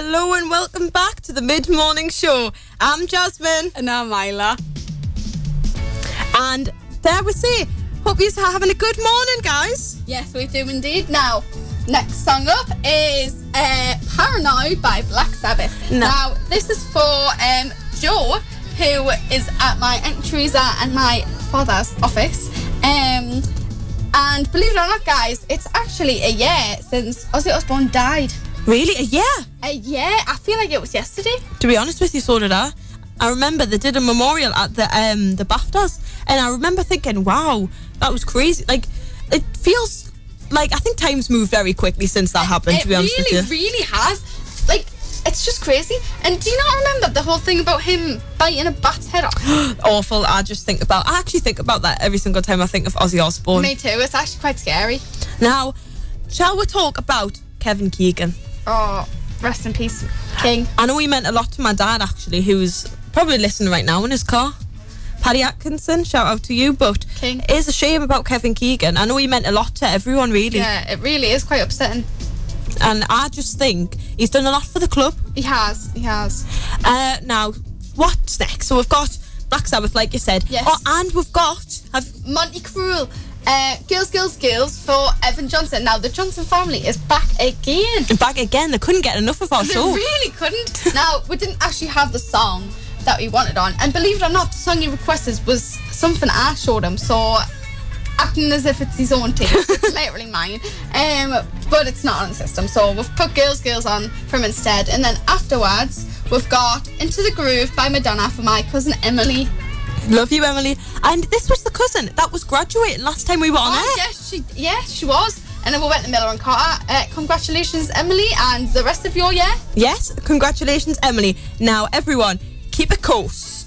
Hello and welcome back to the mid-morning show. I'm Jasmine. And I'm Isla. And there we say, hope you're having a good morning, guys. Yes, we do indeed. Now, next song up is Paranoid by Black Sabbath. Now, this is for Joe, who is at my entries and my father's office. And believe it or not, guys, it's actually a year since Ozzy Osbourne died. Really? A year? A year? I feel like it was yesterday. To be honest with you, so did I. I remember they did a memorial at the BAFTAs, and I remember thinking, wow, that was crazy. Like, it feels like, I think time's moved very quickly since that happened, to be honest with you. It really has. Like, it's just crazy. And do you not remember the whole thing about him biting a bat's head off? Awful. I actually think about that every single time I think of Ozzy Osbourne. Me too. It's actually quite scary. Now, shall we talk about Kevin Keegan? Oh, rest in peace, King. I know he meant a lot to my dad, actually, who's probably listening right now in his car. Paddy Atkinson, shout out to you. But King. It is a shame about Kevin Keegan. I know he meant a lot to everyone, really. Yeah, it really is quite upsetting. And I just think he's done a lot for the club. He has. Now, what's next? So we've got Black Sabbath, like you said. Yes. Oh, and we've got... Monty Cruel. Girls for Evan Johnson. Now, the Johnson family is back again. Back again. They couldn't get enough of our show. They really couldn't. Now, we didn't actually have the song that we wanted on. And believe it or not, the song he requested was something I showed him. So, acting as if it's his own taste. It's literally mine. But it's not on the system. So, we've put Girls on for him instead. And then afterwards, we've got Into the Groove by Madonna for my cousin Emily. Love you, Emily. And this was the cousin that was graduating last time we were on air. Yes, she was. And then we went to Miller and Carter. Congratulations, Emily, and the rest of your year. Yes, congratulations, Emily. Now, everyone, keep it close.